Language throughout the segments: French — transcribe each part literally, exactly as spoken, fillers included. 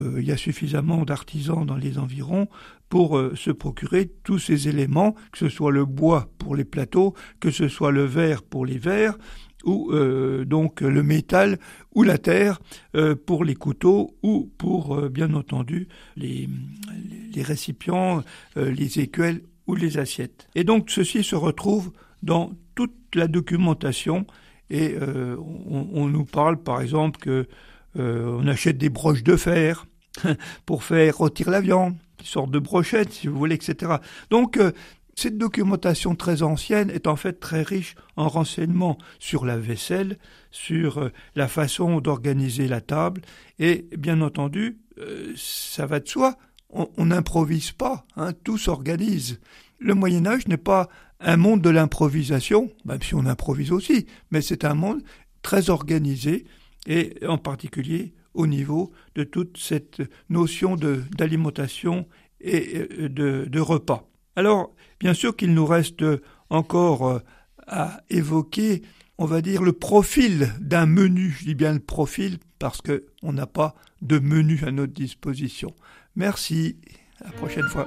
Euh, il y a suffisamment d'artisans dans les environs pour euh, se procurer tous ces éléments, que ce soit le bois pour les plateaux, que ce soit le verre pour les verres, ou euh, donc le métal ou la terre euh, pour les couteaux ou pour, euh, bien entendu, les, les récipients, euh, les écuelles ou les assiettes. Et donc ceci se retrouve dans toute la documentation et euh, on, on nous parle par exemple que euh, on achète des broches de fer pour faire rôtir la viande, une sorte de brochette si vous voulez, et cetera. Donc euh, cette documentation très ancienne est en fait très riche en renseignements sur la vaisselle, sur euh, la façon d'organiser la table et bien entendu, euh, ça va de soi, on n'improvise pas, hein, tout s'organise. Le Moyen-Âge n'est pas un monde de l'improvisation, même si on improvise aussi, mais c'est un monde très organisé et en particulier au niveau de toute cette notion de, d'alimentation et de, de repas. Alors, bien sûr qu'il nous reste encore à évoquer, on va dire, le profil d'un menu. Je dis bien le profil parce qu'on n'a pas de menu à notre disposition. Merci, à la prochaine fois.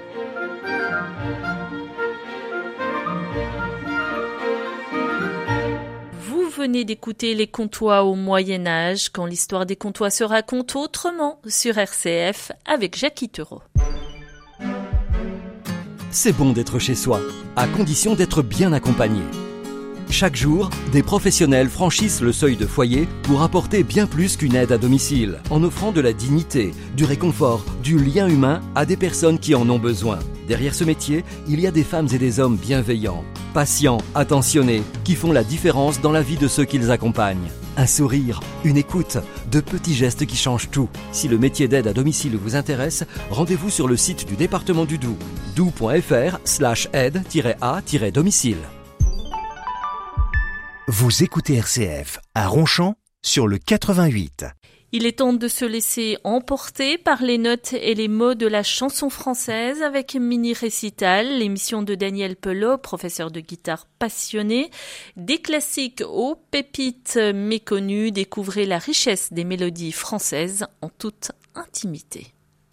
Vous venez d'écouter Les Comtois au Moyen-Âge, quand l'histoire des Comtois se raconte autrement sur R C F avec Jackie Theroux. C'est bon d'être chez soi, à condition d'être bien accompagné. Chaque jour, des professionnels franchissent le seuil de foyer pour apporter bien plus qu'une aide à domicile, en offrant de la dignité, du réconfort, du lien humain à des personnes qui en ont besoin. Derrière ce métier, il y a des femmes et des hommes bienveillants, patients, attentionnés, qui font la différence dans la vie de ceux qu'ils accompagnent. Un sourire, une écoute, de petits gestes qui changent tout. Si le métier d'aide à domicile vous intéresse, rendez-vous sur le site du département du Doubs, doubs.fr slash aide-à-domicile. Vous écoutez R C F à Ronchamp sur le quatre-vingt-huit. Il est temps de se laisser emporter par les notes et les mots de la chanson française avec Mini Récital, l'émission de Daniel Pelot, professeur de guitare passionné. Des classiques aux pépites méconnues, découvrez la richesse des mélodies françaises en toute intimité.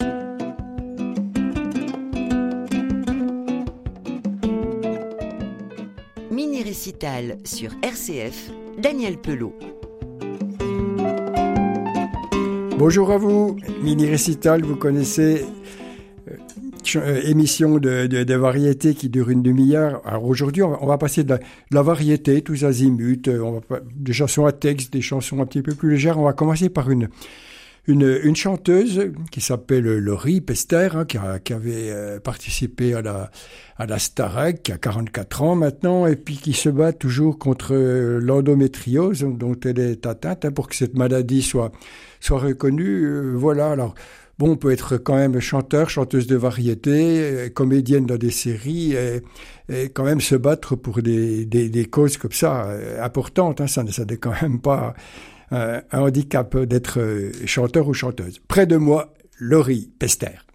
Mini Récital sur R C F, Daniel Pelot. Bonjour à vous, Mini Récital, vous connaissez, euh, ch- euh, émission de, de, de variété qui dure une demi-heure. Alors aujourd'hui, on va, on va passer de la, de la variété, tous azimuts, euh, on va, des chansons à texte, des chansons un petit peu plus légères. On va commencer par une, une, une chanteuse qui s'appelle Laurie Pester, hein, qui, a, qui avait euh, participé à la, à la Starac, qui a quarante-quatre ans maintenant, et puis qui se bat toujours contre euh, l'endométriose, dont elle est atteinte, hein, pour que cette maladie soit soit reconnue. Euh, voilà, alors, bon, on peut être quand même chanteur, chanteuse de variété, euh, comédienne dans des séries, et, et quand même se battre pour des, des, des causes comme ça, euh, importantes, hein, ça, ça n'est quand même pas euh, un handicap d'être euh, chanteur ou chanteuse. Près de moi, Laurie Pester.